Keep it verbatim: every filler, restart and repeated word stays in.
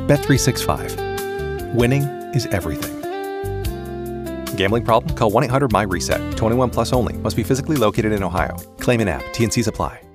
Bet three sixty-five. Winning is everything. Gambling problem? Call one eight hundred my reset. twenty-one plus only. Must be physically located in Ohio. Claim in app. T N Cs apply.